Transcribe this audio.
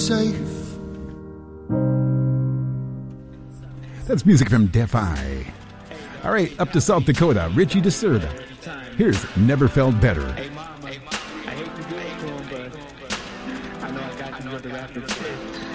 safe. That's music from Defy. All right, up to South Dakota, Richie DeSerda. Here's Never Felt Better. Hey, Mama, I hate to do it to him, but I know I got you with the rapid shit.